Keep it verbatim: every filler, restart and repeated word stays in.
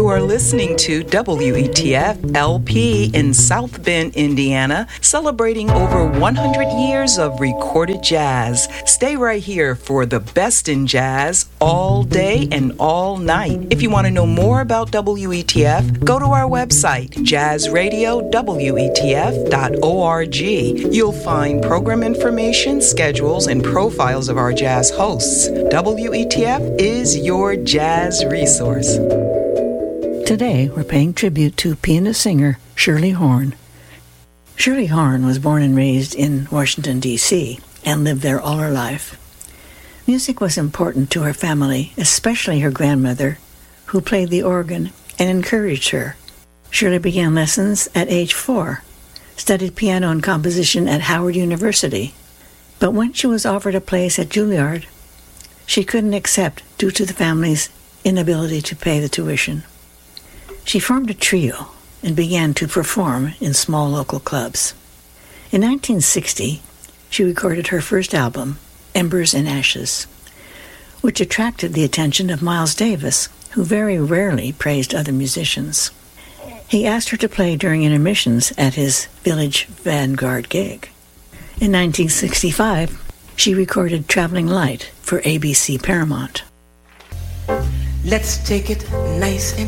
You are listening to W E T F L P in South Bend, Indiana, celebrating over one hundred years of recorded jazz. Stay right here for the best in jazz all day and all night. If you want to know more about W E T F, go to our website, jazz radio w e t f dot org. You'll find program information, schedules, and profiles of our jazz hosts. W E T F is your jazz resource. Today, we're paying tribute to pianist-singer Shirley Horn. Shirley Horn was born and raised in Washington, D C, and lived there all her life. Music was important to her family, especially her grandmother, who played the organ and encouraged her. Shirley began lessons at age four, studied piano and composition at Howard University, but when she was offered a place at Juilliard, she couldn't accept due to the family's inability to pay the tuition. She formed a trio and began to perform in small local clubs. In nineteen sixty, she recorded her first album, Embers and Ashes, which attracted the attention of Miles Davis, who very rarely praised other musicians. He asked her to play during intermissions at his Village Vanguard gig. In nineteen sixty-five, she recorded Traveling Light for A B C Paramount. Let's take it nice and